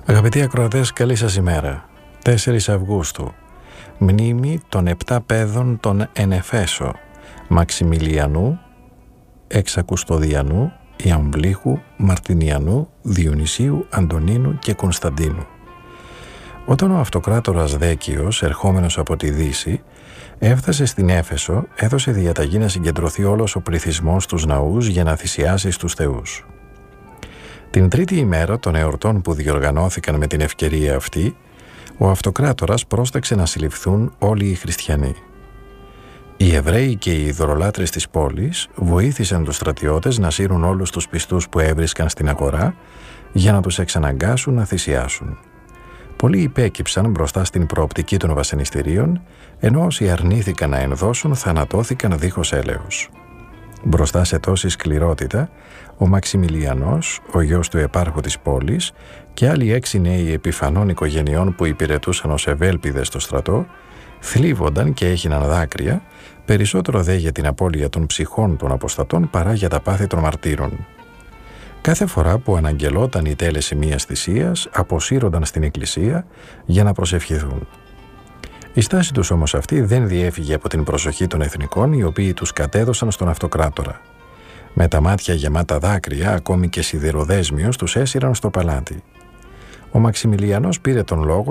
Αγαπητοί ακροατές, καλή σας ημέρα. 4 Αυγούστου. Μνήμη των 7 παιδών των Ενεφέσο, Μαξιμιλιανού, Εξακουστοδιανού, Ιαμβλήχου, Μαρτινιανού, Διονυσίου, Αντωνίνου και Κωνσταντίνου. Όταν ο αυτοκράτορας Δέκιος, ερχόμενος από τη Δύση, έφτασε στην Έφεσο, έδωσε διαταγή να συγκεντρωθεί όλος ο πληθυσμός στους ναούς για να θυσιάσει στους θεούς. Την τρίτη ημέρα των εορτών που διοργανώθηκαν με την ευκαιρία αυτή, ο αυτοκράτορας πρόσταξε να συλληφθούν όλοι οι χριστιανοί. Οι Εβραίοι και οι ειδωλολάτρες της πόλης βοήθησαν τους στρατιώτες να σύρουν όλους τους πιστούς που έβρισκαν στην αγορά για να τους εξαναγκάσουν να θυσιάσουν. Πολλοί υπέκυψαν μπροστά στην προοπτική των βασανιστήριων, ενώ όσοι αρνήθηκαν να ενδώσουν θανατώθηκαν δίχως έλεος. Μπροστά σε τόση σκληρότητα, ο Μαξιμιλιανός, ο γιος του επάρχου της πόλης, και άλλοι 6 νέοι επιφανών οικογενειών που υπηρετούσαν ως ευέλπιδες στο στρατό, θλίβονταν και έχιναν δάκρυα, περισσότερο δε για την απώλεια των ψυχών των αποστατών παρά για τα πάθη των μαρτύρων. Κάθε φορά που αναγγελόταν η τέλεση μιας θυσίας, αποσύρονταν στην εκκλησία για να προσευχηθούν. Η στάση τους όμως αυτή δεν διέφυγε από την προσοχή των εθνικών, οι οποίοι τους κατέδωσαν στον αυτοκράτορα. Με τα μάτια γεμάτα δάκρυα, ακόμη και σιδηροδέσμιος, τους έσυραν στο παλάτι. Ο Μαξιμιλιανός πήρε τον λόγο